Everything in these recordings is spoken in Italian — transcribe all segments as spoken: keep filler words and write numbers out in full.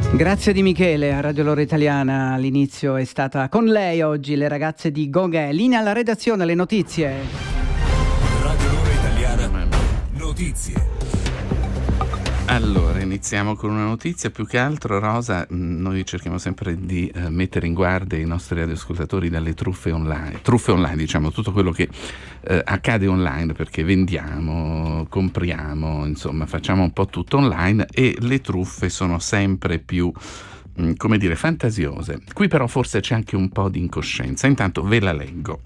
Grazie di Michele a Radio Loro Italiana. All'inizio è stata con lei oggi le ragazze di Goghe. Linea alla redazione, le notizie. Radio Loro Italiana, notizie. Allora, iniziamo con una notizia. Più che altro, Rosa, noi cerchiamo sempre di eh, mettere in guardia i nostri radioascoltatori dalle truffe online. Truffe online, diciamo, tutto quello che eh, accade online, perché vendiamo, compriamo, insomma, facciamo un po' tutto online e le truffe sono sempre più, mh, come dire, fantasiose. Qui però forse c'è anche un po' di incoscienza. Intanto ve la leggo.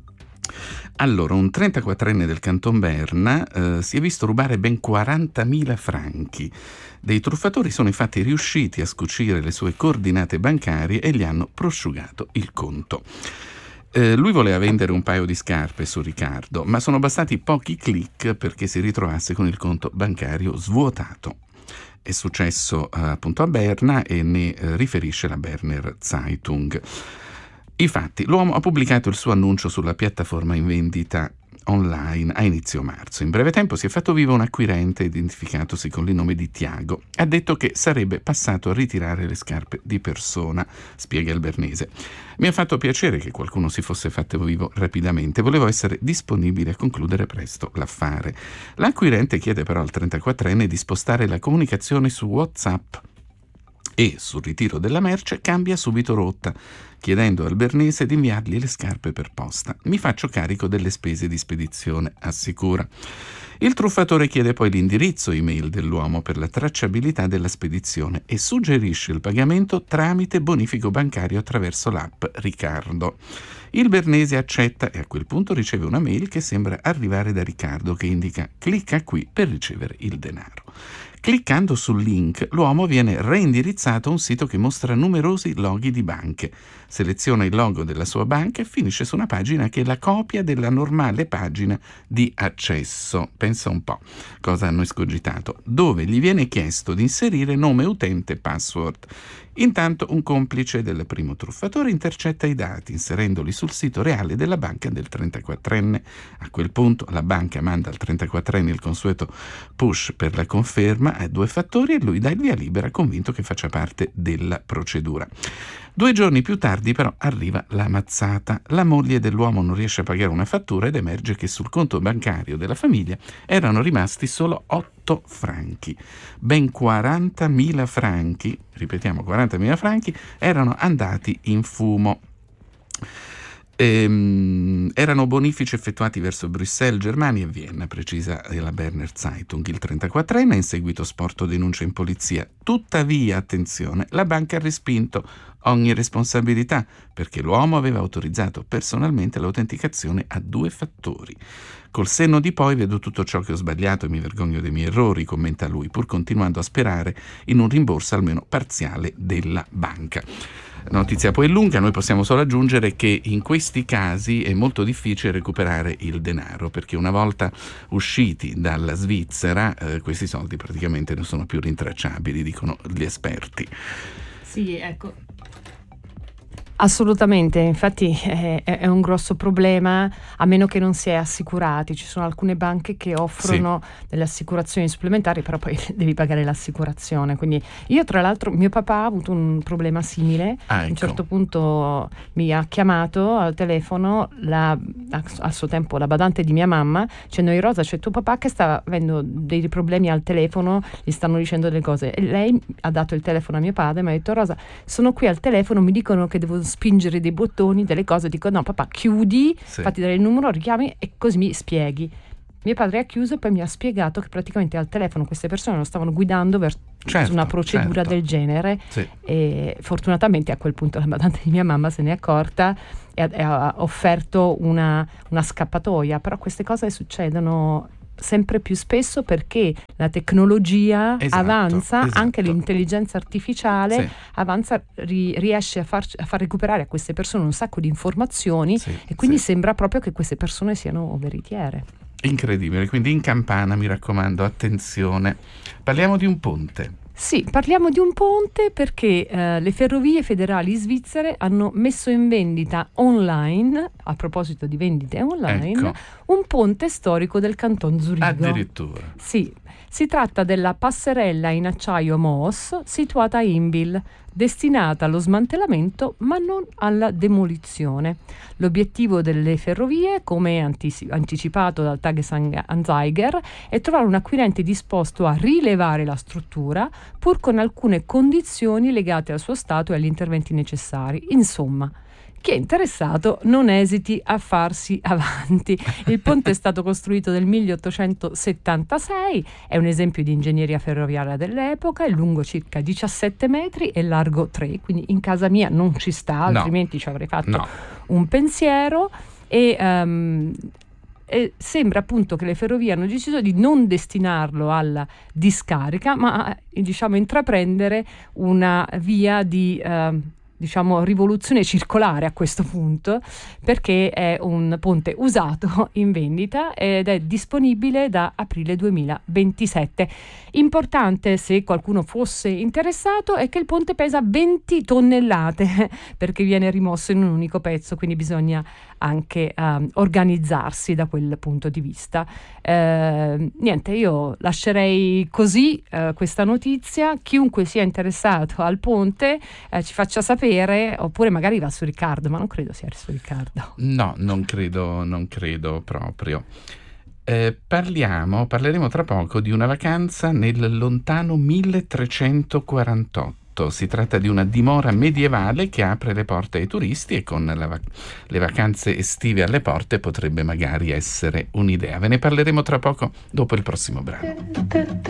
Allora, un trentaquattrenne del Canton Berna eh, si è visto rubare ben quarantamila franchi. Dei truffatori sono infatti riusciti a scucire le sue coordinate bancarie e gli hanno prosciugato il conto. Eh, lui voleva vendere un paio di scarpe su Riccardo, ma sono bastati pochi click perché si ritrovasse con il conto bancario svuotato. È successo eh, appunto a Berna e ne eh, riferisce la Berner Zeitung. Infatti, l'uomo ha pubblicato il suo annuncio sulla piattaforma in vendita online a inizio marzo. In breve tempo si è fatto vivo un acquirente identificatosi con il nome di Tiago. Ha detto che sarebbe passato a ritirare le scarpe di persona, spiega il bernese. Mi ha fatto piacere che qualcuno si fosse fatto vivo rapidamente. Volevo essere disponibile a concludere presto l'affare. L'acquirente chiede però al trentaquattrenne di spostare la comunicazione su WhatsApp e sul ritiro della merce cambia subito rotta, chiedendo al bernese di inviargli le scarpe per posta. Mi faccio carico delle spese di spedizione, assicura. Il truffatore chiede poi l'indirizzo email dell'uomo per la tracciabilità della spedizione e suggerisce il pagamento tramite bonifico bancario attraverso l'app Riccardo. Il bernese accetta e a quel punto riceve una mail che sembra arrivare da Riccardo che indica clicca qui per ricevere il denaro. Cliccando sul link, l'uomo viene reindirizzato a un sito che mostra numerosi loghi di banche. Seleziona il logo della sua banca e finisce su una pagina che è la copia della normale pagina di accesso. Pensa un po' cosa hanno escogitato, dove gli viene chiesto di inserire nome utente e password. Intanto un complice del primo truffatore intercetta i dati inserendoli sul sito reale della banca del trentaquattrenne. A quel punto la banca manda al trentaquattrenne il consueto push per la conferma a due fattori e lui dà il via libera convinto che faccia parte della procedura. Due giorni più tardi però arriva la mazzata. La moglie dell'uomo non riesce a pagare una fattura ed emerge che sul conto bancario della famiglia erano rimasti solo otto franchi. Ben quarantamila franchi, ripetiamo quarantamila franchi, erano andati in fumo. Ehm, erano bonifici effettuati verso Bruxelles, Germania e Vienna, precisa la Berner Zeitung. Il trentaquattrenne ha in seguito sporto denuncia in polizia. Tuttavia, attenzione, la banca ha respinto ogni responsabilità perché l'uomo aveva autorizzato personalmente l'autenticazione a due fattori. Col senno di poi vedo tutto ciò che ho sbagliato e mi vergogno dei miei errori, commenta lui, pur continuando a sperare in un rimborso almeno parziale della banca. La notizia poi è lunga, noi possiamo solo aggiungere che in questi casi è molto difficile recuperare il denaro, perché una volta usciti dalla Svizzera eh, questi soldi praticamente non sono più rintracciabili, dicono gli esperti. Sì, ecco. Assolutamente, infatti è, è un grosso problema, a meno che non si è assicurati. Ci sono alcune banche che offrono sì. delle assicurazioni supplementari, però poi devi pagare l'assicurazione. Quindi io, tra l'altro, mio papà ha avuto un problema simile. Ah, ecco. A un certo punto mi ha chiamato al telefono la, a suo tempo la badante di mia mamma, dicendo: Rosa, c'è tuo papà che sta avendo dei problemi al telefono, gli stanno dicendo delle cose. E lei ha dato il telefono a mio padre e mi ha detto: Rosa, sono qui al telefono, mi dicono che devo spingere dei bottoni, delle cose. Dico: no papà, chiudi, sì. fatti dare il numero, richiami e così mi spieghi. Mio padre ha chiuso e poi mi ha spiegato che praticamente al telefono queste persone lo stavano guidando verso certo, una procedura certo. del genere, sì. e fortunatamente a quel punto la badante di mia mamma se ne è accorta e ha, e ha offerto una, una scappatoia. Però queste cose succedono sempre più spesso perché la tecnologia esatto, avanza, esatto. anche l'intelligenza artificiale sì. avanza, ri, riesce a far, a far recuperare a queste persone un sacco di informazioni, sì, e quindi sì. sembra proprio che queste persone siano veritiere. Incredibile, quindi in Campana, mi raccomando, attenzione. Parliamo di un ponte. Sì, parliamo di un ponte perché eh, le ferrovie federali svizzere hanno messo in vendita online, a proposito di vendite online, ecco. un ponte storico del Canton Zurigo. Addirittura. Sì, Si tratta della passerella in acciaio M O S situata a Inbil, destinata allo smantellamento ma non alla demolizione. L'obiettivo delle ferrovie, come antici- anticipato dal Tages-Anzeiger, è trovare un acquirente disposto a rilevare la struttura pur con alcune condizioni legate al suo stato e agli interventi necessari. Insomma, chi è interessato non esiti a farsi avanti. Il ponte è stato costruito nel milleottocentosettantasei, è un esempio di ingegneria ferroviaria dell'epoca, è lungo circa diciassette metri e largo tre, quindi in casa mia non ci sta, No. altrimenti ci avrei fatto No. un pensiero. E um, E sembra appunto che le ferrovie hanno deciso di non destinarlo alla discarica, ma eh, diciamo intraprendere una via di eh, diciamo rivoluzione circolare a questo punto, perché è un ponte usato in vendita ed è disponibile da aprile duemilaventisette. Importante, se qualcuno fosse interessato, è che il ponte pesa venti tonnellate perché viene rimosso in un unico pezzo, quindi bisogna anche um, organizzarsi da quel punto di vista. Eh, niente, io lascerei così eh, questa notizia. Chiunque sia interessato al ponte eh, ci faccia sapere, oppure magari va su Riccardo, ma non credo sia su Riccardo. No, non credo, non credo proprio. Eh, parliamo, parleremo tra poco di una vacanza nel lontano milletrecentoquarantotto. Si tratta di una dimora medievale che apre le porte ai turisti e con la vac- le vacanze estive alle porte potrebbe magari essere un'idea. Ve ne parleremo tra poco dopo il prossimo brano.